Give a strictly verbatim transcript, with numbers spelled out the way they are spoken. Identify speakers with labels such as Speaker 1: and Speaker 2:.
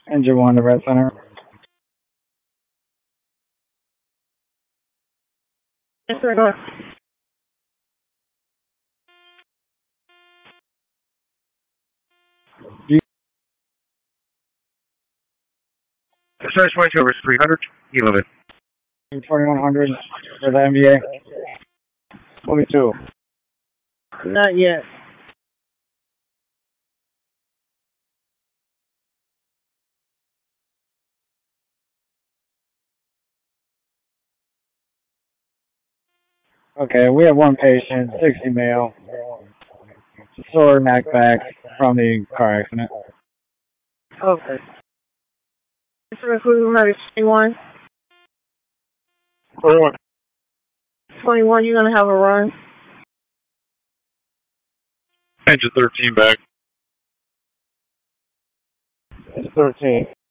Speaker 1: Engine one to Red Center.
Speaker 2: Yes, sir. Go ahead.
Speaker 3: Search point over three hundred. Eleven.
Speaker 1: twenty-one hundred for the N B A. twenty-two.
Speaker 2: Not yet.
Speaker 1: Okay, we have one patient, sixty male, sore neck back from the car accident.
Speaker 2: Okay. For including number twenty-one.
Speaker 3: twenty-one.
Speaker 2: twenty-one, you're going to have a run.
Speaker 3: Engine thirteen back.
Speaker 1: It's thirteen.